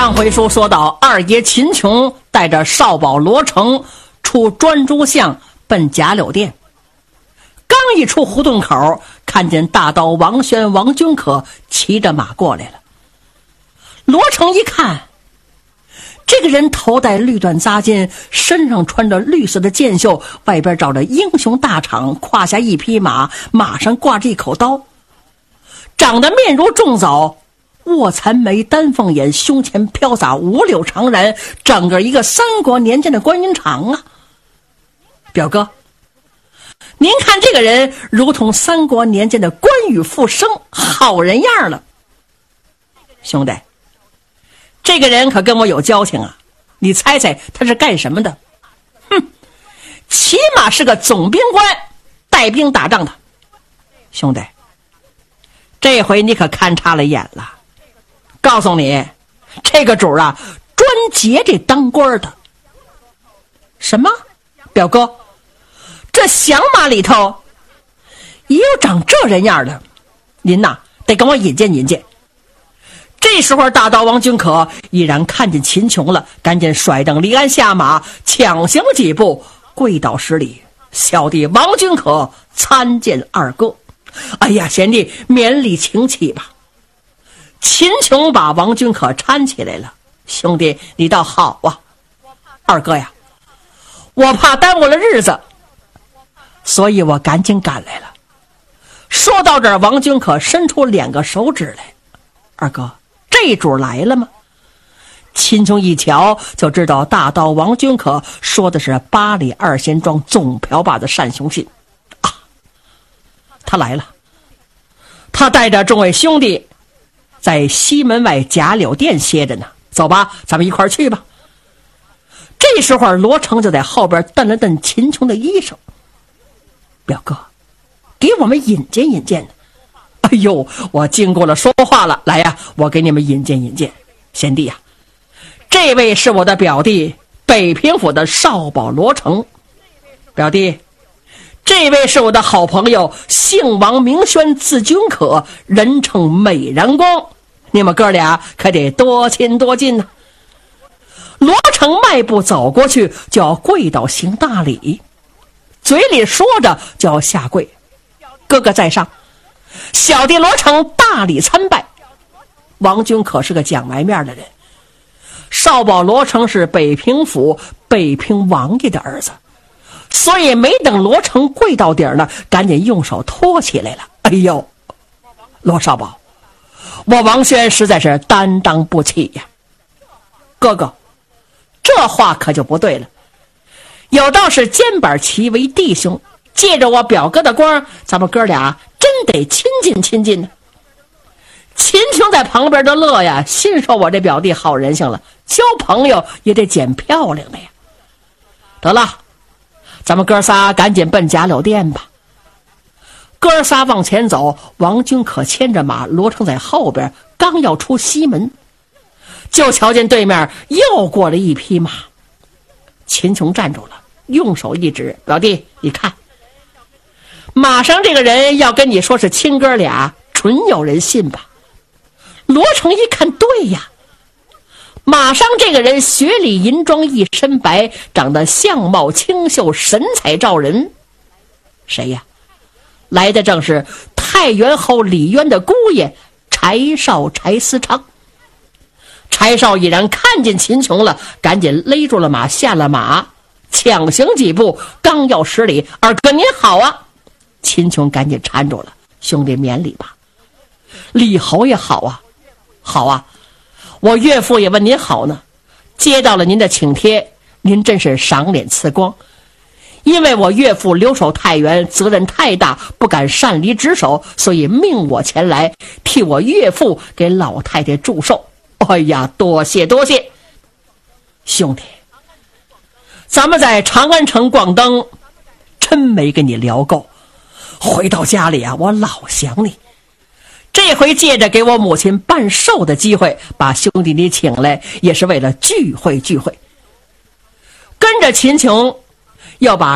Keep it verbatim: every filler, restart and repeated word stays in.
上回书说到，二爷秦琼带着少保罗成出专诸巷奔贾柳店，刚一出胡同口，看见大刀王轩、王君可骑着马过来了。罗成一看，这个人头戴绿缎扎巾，身上穿着绿色的箭袖，外边罩着英雄大氅，胯下一匹马，马上挂着一口刀，长得面如重枣，卧蚕眉，丹凤眼，胸前飘洒五柳长髯，整个一个三国年间的关云长啊！表哥，您看这个人如同三国年间的关羽复生，好人样了。兄弟，这个人可跟我有交情啊，你猜猜他是干什么的？哼，起码是个总兵官，带兵打仗的。兄弟，这回你可看差了眼了。告诉你，这个主啊，专劫这当官的。什么？表哥，这响马里头也有长这人样的，您呐得跟我引荐引荐。这时候大刀王君可已然看见秦琼了，赶紧甩蹬离鞍下马，抢行几步跪倒施礼：小弟王君可参见二哥。哎呀，贤弟免礼请起吧。秦琼把王君可搀起来了：兄弟你倒好啊。二哥呀，我怕耽误了日子，所以我赶紧赶来了。说到这儿，王君可伸出两个手指来：二哥，这主来了吗？秦琼一瞧就知道大刀王君可说的是八里二仙庄总瓢把子单雄信啊，他来了。他带着众位兄弟在西门外贾柳店歇着呢，走吧，咱们一块儿去吧。这时候罗成就在后边瞪了瞪秦琼的衣裳：表哥，给我们引荐引荐呢。哎呦，我经过了说话了，来呀，我给你们引荐引荐。贤弟呀，这位是我的表弟，北平府的少保罗成。表弟，这位是我的好朋友，姓王名轩，字君可，人称美髯公。你们哥俩可得多亲多近呢。罗成迈步走过去，就要跪倒行大礼，嘴里说着就要下跪：哥哥在上，小弟罗成大礼参拜。王君可是个讲埋面的人，少保罗成是北平府北平王爷的儿子，所以没等罗成跪到底儿呢，赶紧用手托起来了：哎呦，罗少保，我王轩实在是担当不起呀。哥哥，这话可就不对了，有道是肩膀齐为弟兄，借着我表哥的光，咱们哥俩真得亲近亲近呢。秦琼在旁边就乐呀，心说我这表弟好人性了，交朋友也得捡漂亮的呀。得了，咱们哥仨赶紧奔贾柳店吧。哥仨往前走，王君可牵着马，罗成在后边，刚要出西门，就瞧见对面又过了一匹马。秦琼站住了，用手一指：表弟你看，马上这个人要跟你说是亲哥俩，准有人信吧？罗成一看，对呀，马上这个人雪里银装一身白，长得相貌清秀，神采照人。谁呀？来的正是太原侯李渊的姑爷柴少柴思昌。柴少已然看见秦琼了，赶紧勒住了马，下了马，抢行几步，刚要施礼：二哥您好啊。秦琼赶紧搀住了：兄弟免礼吧。李侯爷好啊。好啊，我岳父也问您好呢，接到了您的请帖，您真是赏脸赐光。因为我岳父留守太原，责任太大，不敢擅离职守，所以命我前来替我岳父给老太太祝寿。哎呀，多谢多谢。兄弟，咱们在长安城逛灯，真没跟你聊够，回到家里啊，我老想你。这回借着给我母亲办寿的机会，把兄弟你请来，也是为了聚会聚会。跟着秦琼要把